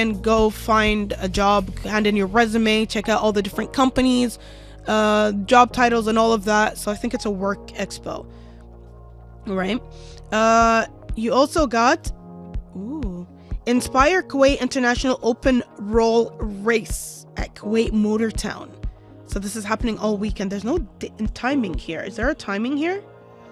and go find a job, hand in your resume, check out all the different companies, job titles and all of that. So I think it's a work expo, right? You also got Inspire Kuwait International Open Roll Race at Kuwait Motor Town. So this is happening all weekend. There's no timing here. Is there a timing here?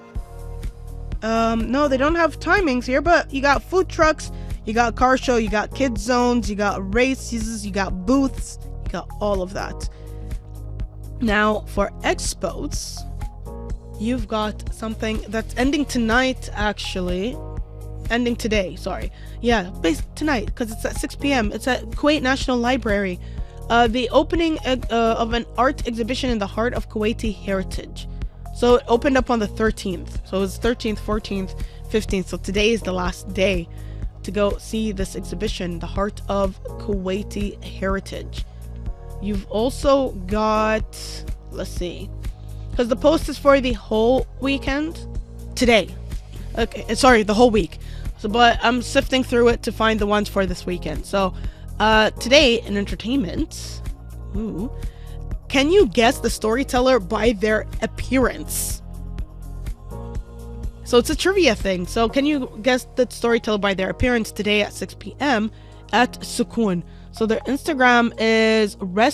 No, they don't have timings here, but you got food trucks, you got car show, you got kids zones, you got races, you got booths, you got all of that. Now for expos, you've got something that's ending tonight, actually. Ending today, sorry. Yeah, tonight, because it's at 6 p.m. It's at Kuwait National Library. The opening of an art exhibition in the heart of Kuwaiti heritage. So it opened up on the 13th. So it's 13th, 14th, 15th. So today is the last day to go see this exhibition, the heart of Kuwaiti heritage. You've also got, let's see, because the post is for the whole weekend. Today. Okay, sorry, the whole week. So, but I'm sifting through it to find the ones for this weekend. So today in entertainment, can you guess the storyteller by their appearance? So it's a trivia thing. So can you guess the storyteller by their appearance today at 6 p.m. at Sukoon? So their Instagram is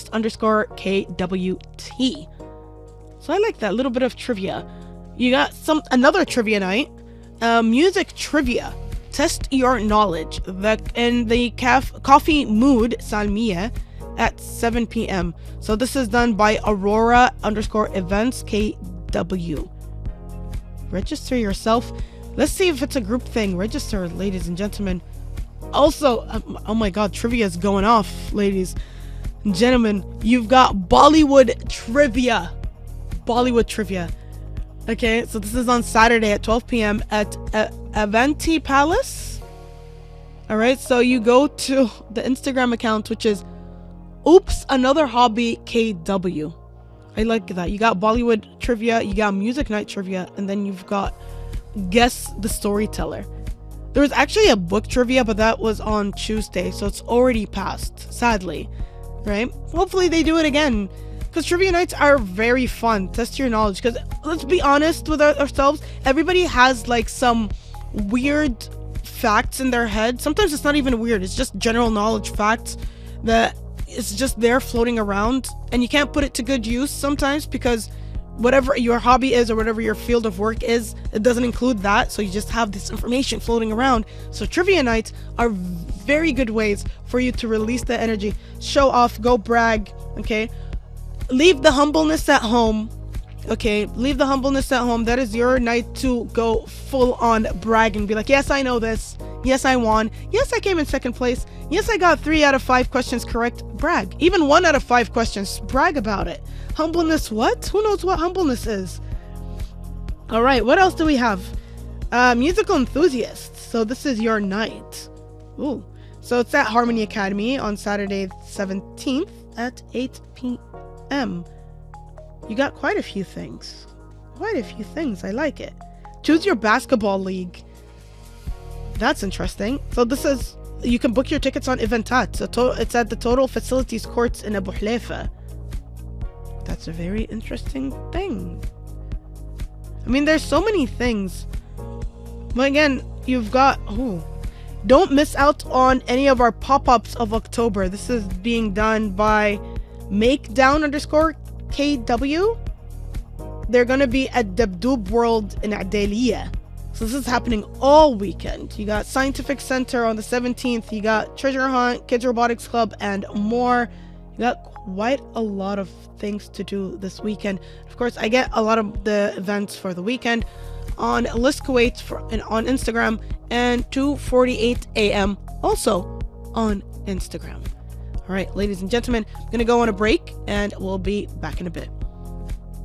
rest_KWT. So I like that little bit of trivia. You got another trivia night, music trivia. Test your knowledge. In the Coffee Mood Salmiya at 7 p.m. So this is done by Aurora_events KW. Register yourself. Let's see if it's a group thing. Register, ladies and gentlemen. Also, oh my god, trivia is going off, ladies and gentlemen. You've got Bollywood trivia. Bollywood trivia. Okay, so this is on Saturday at 12 p.m. at Avanti Palace. All right, so you go to the Instagram account, which is Oops Another Hobby KW. I like that. You got Bollywood trivia, you got music night trivia, and then you've got Guess the Storyteller. There was actually a book trivia, but that was on Tuesday, so it's already passed, sadly, right? Hopefully they do it again, because trivia nights are very fun. Test your knowledge, because let's be honest with ourselves, everybody has like some weird facts in their head. Sometimes it's not even weird, it's just general knowledge facts that it's just there floating around, and you can't put it to good use sometimes because whatever your hobby is or whatever your field of work is, it doesn't include that, so you just have this information floating around. So trivia nights are very good ways for you to release the energy, show off, go brag, okay? Leave the humbleness at home, okay? Leave the humbleness at home. That is your night to go full on brag and be like, yes, I know this. Yes, I won. Yes, I came in second place. Yes, I got 3 out of 5 questions correct. Brag. Even 1 out of 5 questions. Brag about it. Humbleness, what? Who knows what humbleness is? All right, what else do we have? Musical enthusiasts. So this is your night. Ooh. So it's at Harmony Academy on Saturday 17th at 8 p.m. You got quite a few things. Quite a few things. I like it. Choose your basketball league. That's interesting. So this is, you can book your tickets on Eventat. So it's at the Total Facilities Courts in Abu Hlayfa. That's a very interesting thing. I mean, there's so many things. But again, you've got, don't miss out on any of our pop-ups of October. This is being done by Makedown_KW. They're going to be at Dabdoob World in Adeliya. So this is happening all weekend. You got Scientific Center on the 17th. You got Treasure Hunt, Kids Robotics Club, and more. You got quite a lot of things to do this weekend. Of course, I get a lot of the events for the weekend on List Kuwait on Instagram, and 2:48 a.m. also on Instagram. All right, ladies and gentlemen, I'm going to go on a break, and we'll be back in a bit.